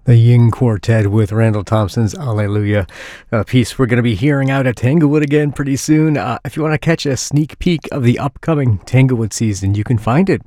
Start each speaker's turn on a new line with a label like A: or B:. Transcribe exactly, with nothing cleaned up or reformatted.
A: The Ying Quartet with Randall Thompson's Alleluia, a piece we're going to be hearing out at Tanglewood again pretty soon. Uh, if you want to catch a sneak peek of the upcoming Tanglewood season, you can find it